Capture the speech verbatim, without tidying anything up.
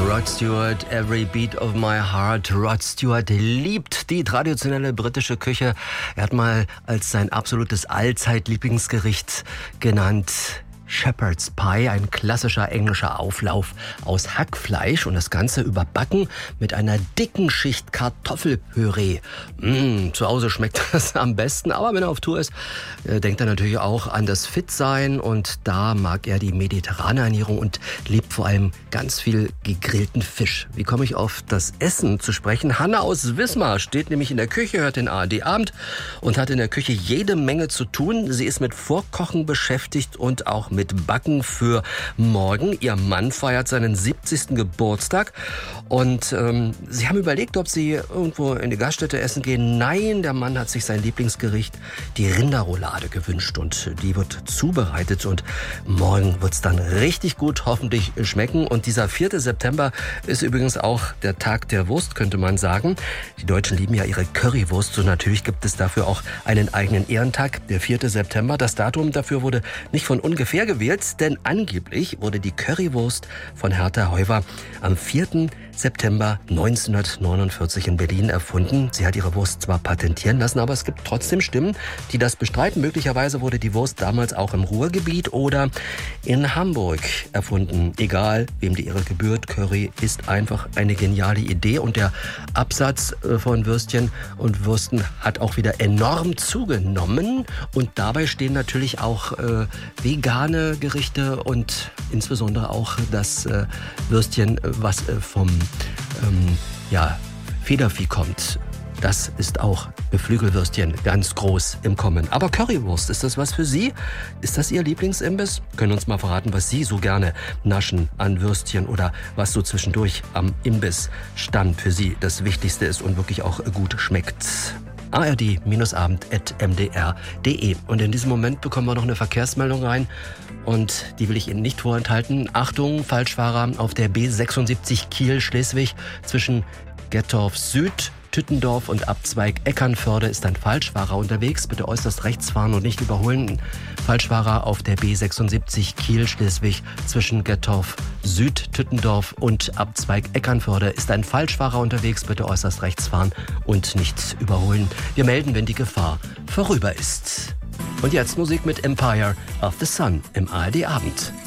Rod Stewart, Every Beat of My Heart. Rod Stewart liebt die traditionelle britische Küche. Er hat mal als sein absolutes Allzeit-Lieblingsgericht genannt Shepherd's Pie, ein klassischer englischer Auflauf aus Hackfleisch und das Ganze überbacken mit einer dicken Schicht Kartoffelpüree. Mmh, zu Hause schmeckt das am besten, aber wenn er auf Tour ist, äh, denkt er natürlich auch an das Fitsein und da mag er die mediterrane Ernährung und liebt vor allem ganz viel gegrillten Fisch. Wie komme ich auf das Essen zu sprechen? Hanna aus Wismar steht nämlich in der Küche, hört den A R D-Abend und hat in der Küche jede Menge zu tun. Sie ist mit Vorkochen beschäftigt und auch mit mit Backen für morgen. Ihr Mann feiert seinen siebzigsten Geburtstag und ähm, sie haben überlegt, ob sie irgendwo in die Gaststätte essen gehen. Nein, der Mann hat sich sein Lieblingsgericht, die Rinderroulade, gewünscht und die wird zubereitet und morgen wird's dann richtig gut hoffentlich schmecken. Und dieser vierte September ist übrigens auch der Tag der Wurst, könnte man sagen. Die Deutschen lieben ja ihre Currywurst und natürlich gibt es dafür auch einen eigenen Ehrentag, der vierte September. Das Datum dafür wurde nicht von ungefähr gewählt, denn angeblich wurde die Currywurst von Hertha Heuwer am vierten September neunzehnhundertneunundvierzig in Berlin erfunden. Sie hat ihre Wurst zwar patentieren lassen, aber es gibt trotzdem Stimmen, die das bestreiten. Möglicherweise wurde die Wurst damals auch im Ruhrgebiet oder in Hamburg erfunden. Egal, wem die Ehre gebührt, Curry ist einfach eine geniale Idee und der Absatz von Würstchen und Würsten hat auch wieder enorm zugenommen und dabei stehen natürlich auch äh, vegane Gerichte und insbesondere auch das äh, Würstchen, was äh, vom ähm, ja, Federvieh kommt. Das ist auch Geflügelwürstchen ganz groß im Kommen. Aber Currywurst, ist das was für Sie? Ist das Ihr Lieblingsimbiss? Können uns mal verraten, was Sie so gerne naschen an Würstchen oder was so zwischendurch am Imbissstand für Sie das Wichtigste ist und wirklich auch gut schmeckt. A R D-abend at m d r punkt d e. Und in diesem Moment bekommen wir noch eine Verkehrsmeldung rein und die will ich Ihnen nicht vorenthalten. Achtung, Falschfahrer auf der B sechsundsiebzig Kiel-Schleswig zwischen Gettorf Süd, Tüttendorf und Abzweig Eckernförde ist ein Falschfahrer unterwegs. Bitte äußerst rechts fahren und nicht überholen. Falschfahrer auf der B sechsundsiebzig Kiel-Schleswig zwischen Gettorf Süd, Tüttendorf und Abzweig Eckernförde ist ein Falschfahrer unterwegs. Bitte äußerst rechts fahren und nicht überholen. Wir melden, wenn die Gefahr vorüber ist. Und jetzt Musik mit Empire of the Sun im A R D-Abend.